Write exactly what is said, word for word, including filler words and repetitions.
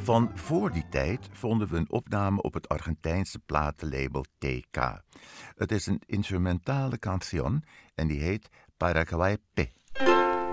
Van voor die tijd vonden we een opname op het Argentijnse platenlabel T K. Het is een instrumentale canción en die heet Paraguay P.